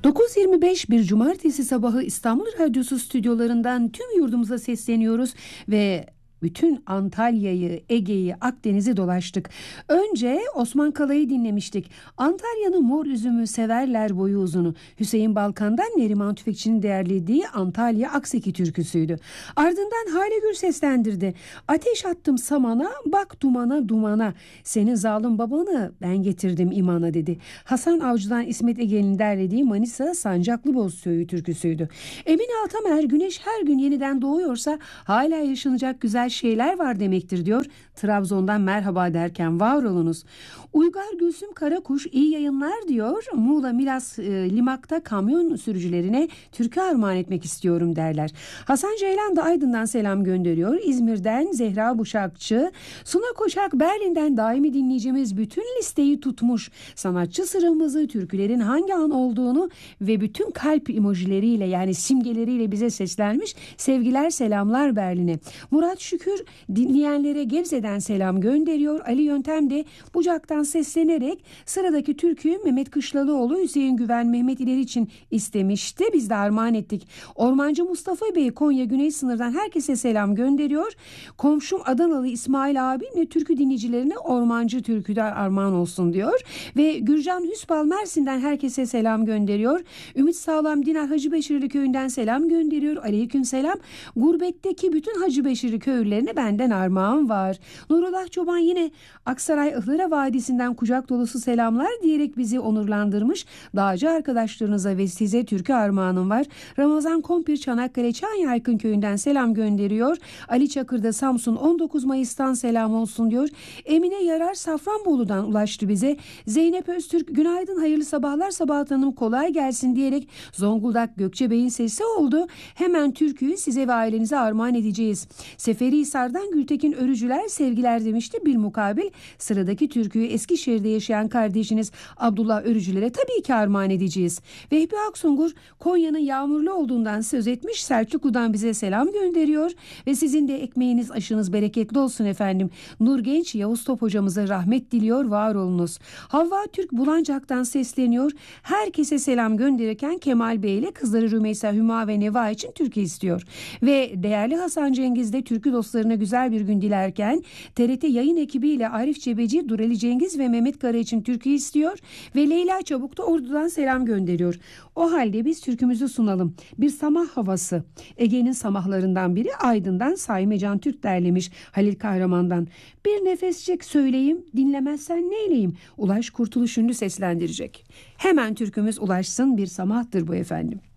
9.25 bir cumartesi sabahı İstanbul Radyosu stüdyolarından tüm yurdumuza sesleniyoruz ve bütün Antalya'yı, Ege'yi, Akdeniz'i dolaştık. Önce Osman Kalay'ı dinlemiştik. Antalya'nın mor üzümü severler boyu uzunu. Hüseyin Balkan'dan Neriman Tüfekçi'nin değerlediği Antalya Akseki türküsüydü. Ardından Hale Gür seslendirdi. Ateş attım samana, bak dumana dumana. Senin zalim babanı ben getirdim imana dedi. Hasan Avcı'dan İsmet Ege'nin derlediği Manisa Sancaklıboz Söğü türküsüydü. Emine Altamer, güneş her gün yeniden doğuyorsa hala yaşanacak güzel şeyler var demektir diyor. Trabzon'dan merhaba derken var olunuz. Uygar Gülsüm Karakuş iyi yayınlar diyor. Muğla Milas Limak'ta kamyon sürücülerine türkü armağan etmek istiyorum derler. Hasan Ceylan da Aydın'dan selam gönderiyor. İzmir'den Zehra Buşakçı, Suna Koşak Berlin'den daimi dinleyicimiz bütün listeyi tutmuş. Sanatçı sıramızı, türkülerin hangi an olduğunu ve bütün kalp emojileriyle yani simgeleriyle bize seslenmiş. Sevgiler selamlar Berlin'e. Murat Şükür dinleyenlere Gebze'den selam gönderiyor. Ali Yöntem de Bucak'tan seslenerek sıradaki türküyü Mehmet Kışlalıoğlu, Hüseyin Güven, Mehmet İleri için istemişti. Biz de armağan ettik. Ormancı Mustafa Bey Konya Güney Sınır'dan herkese selam gönderiyor. Komşum Adanalı İsmail abimle türkü dinleyicilerine Ormancı türküler armağan olsun diyor. Ve Gürcan Hüsbal Mersin'den herkese selam gönderiyor. Ümit Sağlam Dinar Hacıbeşirli köyünden selam gönderiyor. Aleyküm selam. Gurbetteki bütün Hacıbeşirli köylülerine benden armağan var. Nurullah Çoban yine Aksaray Ihlara Vadisi'nden kucak dolusu selamlar diyerek bizi onurlandırmış. Dağcı arkadaşlarınıza ve size türkü armağanım var. Ramazan Kompir Çanakkale Çanyaykın köyünden selam gönderiyor. Ali Çakır'da Samsun 19 Mayıs'tan selam olsun diyor. Emine Yarar Safranbolu'dan ulaştı bize. Zeynep Öztürk günaydın hayırlı sabahlar Sabahat Hanım kolay gelsin diyerek Zonguldak Gökçebey'in sesi oldu. Hemen türküyü size ve ailenize armağan edeceğiz. Seferihisar'dan Gültekin Örücüler sevgiler demişti. Bilmukabil sıradaki türküyü Eskişehir'de yaşayan kardeşiniz Abdullah Örücüler'e tabii ki armağan edeceğiz. Vehbi Aksungur Konya'nın yağmurlu olduğundan söz etmiş. Selçuklu'dan bize selam gönderiyor ve sizin de ekmeğiniz aşınız bereketli olsun efendim. Nur Genç Yavuz Top hocamıza rahmet diliyor, var olunuz. Havva Türk Bulancak'tan sesleniyor. Herkese selam gönderirken Kemal Bey ile kızları Rümeysa, Hüma ve Neva için türkü istiyor. Ve değerli Hasan Cengiz de türkü dostlarına güzel bir gün dilerken TRT yayın ekibiyle Arif Cebeci, Durali Cengiz ve Mehmet Kara için türkü istiyor ve Leyla Çabuk da Ordu'dan selam gönderiyor. O halde biz türkümüzü sunalım. Bir samah havası. Ege'nin samahlarından biri Aydın'dan Saime Can Türk derlemiş Halil Kahraman'dan. Bir nefescik söyleyeyim, dinlemezsen neyleyim? Ulaş Kurtuluş Ünlü seslendirecek. Hemen türkümüz ulaşsın, bir samahtır bu efendim.